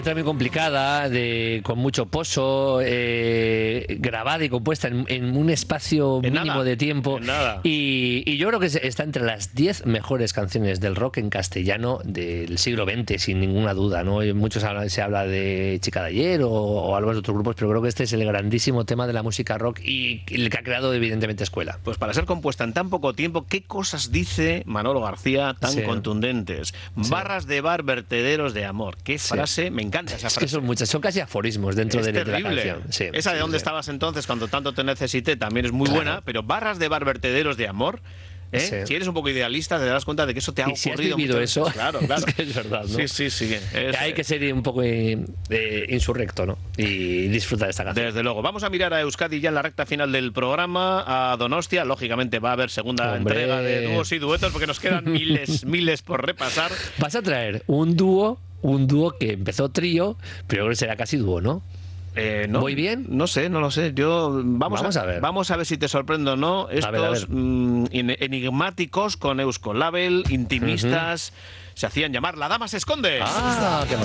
letra muy complicada, con mucho pozo, grabada y compuesta en un espacio mínimo de tiempo. Y yo creo que está entre las 10 mejores canciones del rock en castellano del siglo XX, sin ninguna duda, ¿no? Se habla de Chica de Ayer o algo de otros grupos, pero creo que este es el grandísimo tema de la música rock y el que ha creado evidentemente escuela. Pues para ser compuesta en tan poco tiempo, ¿qué cosas dice Manolo García tan contundentes? Barras de bar, vertederos de amor. ¿Qué frase? Me encanta esa frase. Es que son muchas, son casi aforismos dentro de la canción. Sí, esa de dónde estabas entonces cuando tanto te necesité también es muy buena, pero barras de bar, vertederos de amor. Si eres un poco idealista, te darás cuenta de que eso te ha ocurrido. Si has vivido eso, claro. Es que es verdad, ¿no? Sí. Hay que ser un poco insurrecto, ¿no? Y disfrutar de esta canción. Desde luego. Vamos a mirar a Euskadi ya en la recta final del programa, a Donostia. Lógicamente va a haber segunda entrega de dúos y duetos porque nos quedan miles por repasar. Vas a traer un dúo que empezó trío, pero creo que será casi dúo, ¿no? No, ¿Muy bien? No sé. Vamos a ver. Vamos a ver si te sorprendo o no. Estos enigmáticos con Euskolabel, intimistas, se hacían llamar La Dama se esconde. ¡Ah, qué